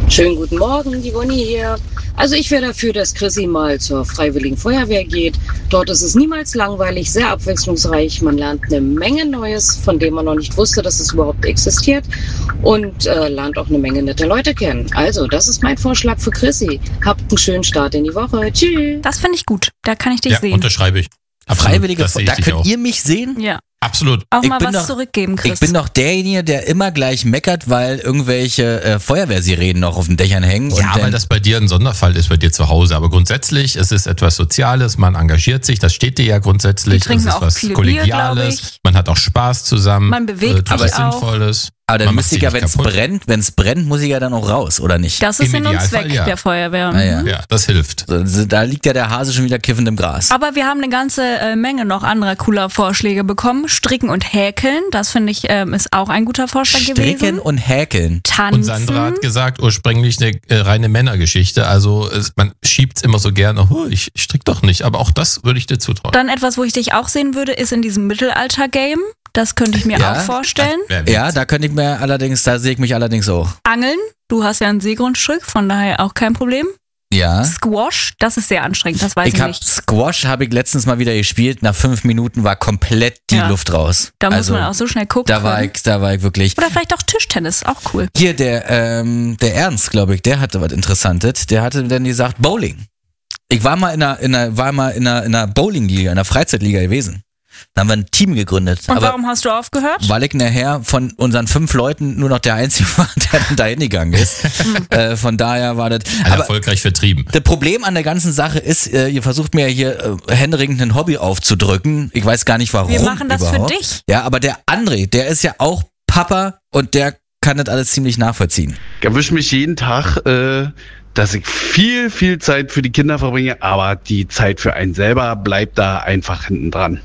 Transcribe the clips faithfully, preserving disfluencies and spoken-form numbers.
Schönen guten Morgen, die Bonnie hier. Also ich wäre dafür, dass Chrissy mal zur Freiwilligen Feuerwehr geht. Dort ist es niemals langweilig, sehr abwechslungsreich. Man lernt eine Menge Neues, von dem man noch nicht wusste, dass es überhaupt existiert. Und äh, lernt auch eine Menge nette Leute kennen. Also das ist mein Vorschlag für Chrissy. Habt einen schönen Start in die Woche. Tschüss. Das finde ich gut. Da kann ich dich ja, sehen. unterschreibe ich. Absolut, Freiwillige das sehe ich da dich könnt auch. ihr mich sehen? Ja. Absolut. Auch Ich mal bin was doch- zurückgeben, Chris. Ich bin doch derjenige, der immer gleich meckert, weil irgendwelche äh, Feuerwehrsirenen noch auf den Dächern hängen. Ja, und weil dann, das bei dir ein Sonderfall ist, bei dir zu Hause. Aber grundsätzlich, es ist etwas Soziales, man engagiert sich, das steht dir ja grundsätzlich. Die trinken es ist auch was viel Bier, Kollegiales, glaub ich. man hat auch Spaß zusammen. Man bewegt äh, sich was auch. Sinnvolles. aber dann man müsste macht ich ja, sich wenn es nicht kaputt. brennt, wenn es brennt, muss ich ja dann auch raus, oder nicht? Das ist Im Sinn und Idealfall, Zweck ja. der Feuerwehr. Ah, ja. Mhm. Ja, das hilft. So, da liegt ja der Hase schon wieder kiffend im Gras. Aber wir haben eine ganze äh, Menge noch anderer cooler Vorschläge bekommen. Stricken und Häkeln, das finde ich ähm, ist auch ein guter Vorschlag Stricken gewesen. und häkeln. Tanzen. Und Sandra hat gesagt, ursprünglich eine äh, reine Männergeschichte. Also es, man schiebt es immer so gerne, oh, ich, ich strick doch nicht. Aber auch das würde ich dir zutrauen. Dann etwas, wo ich dich auch sehen würde, ist in diesem Mittelalter-Game. Das könnte ich mir Ja. auch vorstellen. Wer Ja, da könnte ich mir allerdings, da sehe ich mich allerdings auch. Angeln, du hast ja ein Seegrundstück, von daher auch kein Problem. Ja. Squash, das ist sehr anstrengend, das weiß ich, Ich habe nicht. Squash habe ich letztens mal wieder gespielt. Nach fünf Minuten war komplett die Ja. Luft raus. Da muss also, man auch so schnell gucken da war können. ich, da war ich wirklich. Oder vielleicht auch Tischtennis, auch cool. Hier der ähm, der Ernst, glaube ich, der hatte was Interessantes. Der hatte dann gesagt Bowling. Ich war mal in einer, in einer war mal in einer, in einer Bowlingliga, in einer Freizeitliga gewesen. Da haben wir ein Team gegründet. Und aber warum hast du aufgehört? weil ich nachher von unseren fünf Leuten nur noch der Einzige war, der dann dahin gegangen ist. äh, von daher war das. Alle Aber erfolgreich vertrieben. das Problem an der ganzen Sache ist, äh, ihr versucht mir hier äh, händeringend ein Hobby aufzudrücken. Ich weiß gar nicht warum. Wir machen das überhaupt. für dich. Ja, aber der André, der ist ja auch Papa und der kann das alles ziemlich nachvollziehen. Ich erwische mich jeden Tag, äh, dass ich viel, viel Zeit für die Kinder verbringe, aber die Zeit für einen selber bleibt da einfach hinten dran.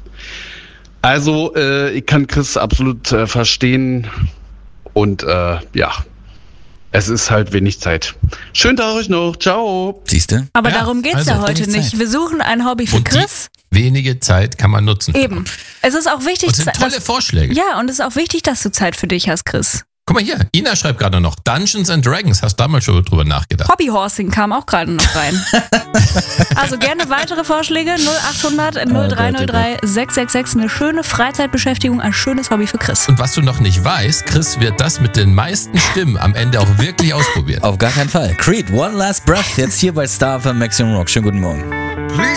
Also, äh, ich kann Chris absolut äh, verstehen und äh, ja, es ist halt wenig Zeit. Schönen Tag euch noch, ciao. Siehst du? Aber Ja, darum geht's also, ja heute wenig nicht. Zeit. Wir suchen ein Hobby für Und Chris. die wenige Zeit kann man nutzen. Eben. Es ist auch wichtig, Und sind tolle dass, Vorschläge. ja, und es ist auch wichtig, dass du Zeit für dich hast, Chris. Guck mal hier, Ina schreibt gerade noch, Dungeons and Dragons, hast du damals schon drüber nachgedacht? Hobbyhorsing kam auch gerade noch rein. Also gerne weitere Vorschläge. null achthundert null drei null drei sechs sechs sechs. Eine schöne Freizeitbeschäftigung, ein schönes Hobby für Chris. Und was du noch nicht weißt, Chris wird das mit den meisten Stimmen am Ende auch wirklich ausprobieren. Auf gar keinen Fall. Creed, One Last Breath, jetzt hier bei Star F M Maximum Rock. Schönen guten Morgen.